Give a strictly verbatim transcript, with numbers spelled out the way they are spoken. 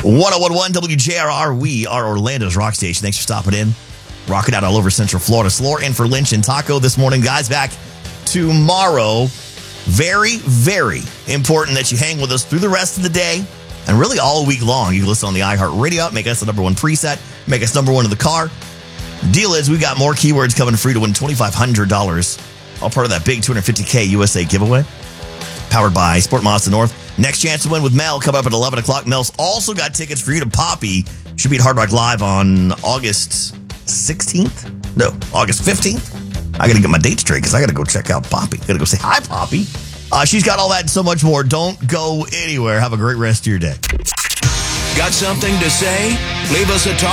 one oh one one W J R R, we are Orlando's rock station. Thanks for stopping in. Rocking out all over Central Florida. Slore in for Lynch and Taco this morning. Guys, back tomorrow. Very, very important that you hang with us through the rest of the day and really all week long. You can listen on the iHeartRadio app, make us the number one preset, make us number one in the car. Deal is, we've got more keywords coming free to win twenty-five hundred dollars. All part of that big two hundred fifty K U S A giveaway. Powered by Sport Mazda North. Next chance to win with Mel coming up at eleven o'clock. Mel's also got tickets for you to Poppy. Should be at Hard Rock Live on August sixteenth? No, August fifteenth. I got to get my dates straight because I got to go check out Poppy. Got to go say hi, Poppy. Uh, she's got all that and so much more. Don't go anywhere. Have a great rest of your day. Got something to say? Leave us a talk.